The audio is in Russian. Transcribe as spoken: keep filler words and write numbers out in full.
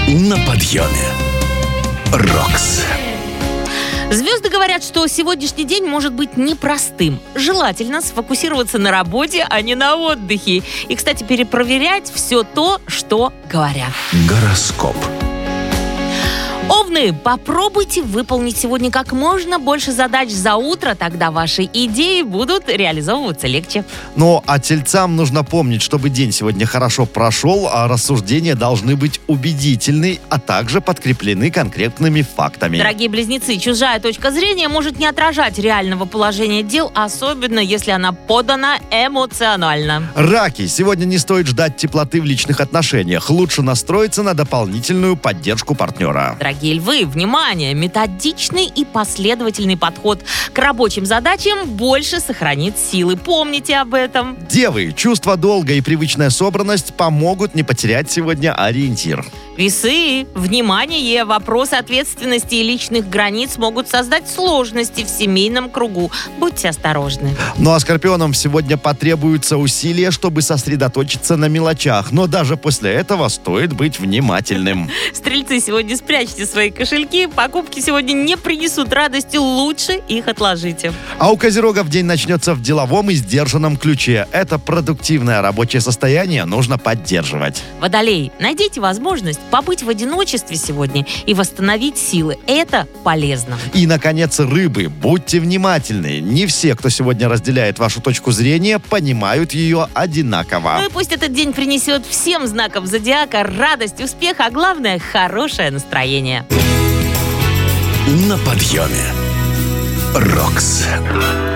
На подъеме. Рокс. Звезды говорят, что сегодняшний день может быть непростым. Желательно сфокусироваться на работе, а не на отдыхе. И, кстати, перепроверять все то, что говорят. Гороскоп. Овны, попробуйте выполнить сегодня как можно больше задач за утро, тогда ваши идеи будут реализовываться легче. Ну, а тельцам нужно помнить, чтобы день сегодня хорошо прошел, а рассуждения должны быть убедительны, а также подкреплены конкретными фактами. Дорогие близнецы, чужая точка зрения может не отражать реального положения дел, особенно если она подана эмоционально. Раки, сегодня не стоит ждать теплоты в личных отношениях. Лучше настроиться на дополнительную поддержку партнера. Дорогие львы, внимание! Методичный и последовательный подход к рабочим задачам больше сохранит силы. Помните об этом. Девы, чувство долга и привычная собранность помогут не потерять сегодня ориентир. Весы, внимание! Вопросы ответственности и личных границ могут создать сложности в семейном кругу. Будьте осторожны. Ну а скорпионам сегодня потребуются усилия, чтобы сосредоточиться на мелочах. Но даже после этого стоит быть внимательным. Стрельцы, сегодня спрячьте свои кошельки. Покупки сегодня не принесут радости. Лучше их отложите. А у козерогов день начнется в деловом и сдержанном ключе. Это продуктивное рабочее состояние нужно поддерживать. Водолей, найдите возможность побыть в одиночестве сегодня и восстановить силы. Это полезно. И, наконец, рыбы. Будьте внимательны. Не все, кто сегодня разделяет вашу точку зрения, понимают ее одинаково. Ну и пусть этот день принесет всем знакам зодиака радость, успех, а главное, хорошее настроение. На подъеме. Рокс.